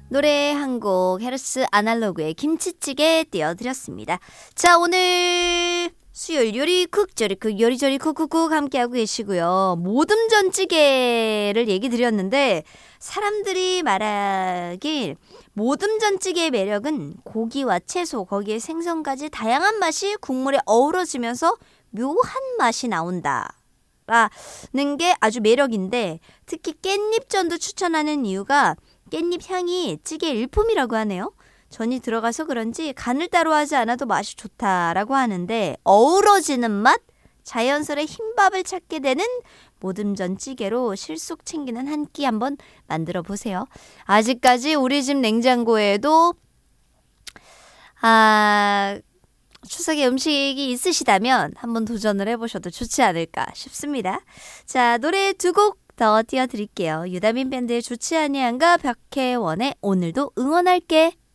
노래 한 곡 헤르스 아날로그의 김치찌개 띄워드렸습니다. 자, 오늘 수요일 요리 쿡 요리조리 쿡쿡쿡 함께하고 계시고요. 모듬전찌개를 얘기 드렸는데 사람들이 말하길 모듬전찌개의 매력은 고기와 채소 거기에 생선까지 다양한 맛이 국물에 어우러지면서 묘한 맛이 나온다 라는 게 아주 매력인데, 특히 깻잎전도 추천하는 이유가 깻잎 향이 찌개 일품이라고 하네요. 전이 들어가서 그런지 간을 따로 하지 않아도 맛이 좋다라고 하는데, 어우러지는 맛, 자연스레 흰밥을 찾게 되는 모듬전찌개로 실속 챙기는 한 끼 한번 만들어 보세요. 아직까지 우리 집 냉장고에도 추석에 음식이 있으시다면 한번 도전을 해보셔도 좋지 않을까 싶습니다. 자, 노래 두 곡 더 띄워드릴게요. 유다민 밴드의 좋지 아니한가, 박혜원의 오늘도 응원할게.